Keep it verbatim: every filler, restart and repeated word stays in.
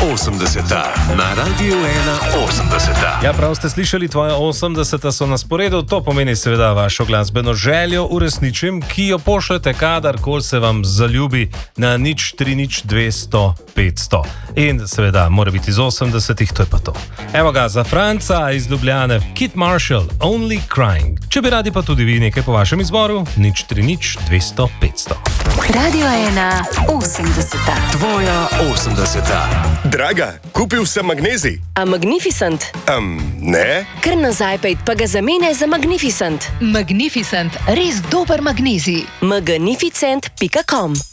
osemdeseta na Radiu ena osemdeseta. Ja, prav ste slišali, tvoje osemdeseta so na sporedu, to pomeni seveda vašo glasbeno željo uresničim, ki jo pošljete kadarkoli se vam zaljubi na nič tri nič dvesto petsto. In seveda mora biti iz osemdesetih, to je pa to. Evo ga, za Franca iz Ljubljane, Kit Marshall, Only Crying. Če bi radi pa tudi vi nekaj po vašem izboru, nič tri nič dvesto petsto. Radio ena osemdeseta. Tvoja osemdeseta. Draga, kupil sem magnezij. A Magnificent? Um, ne? Kar nazaj pejt, pa ga zamene za Magnificent. Magnificent, res dober magnezij. magnificent pika com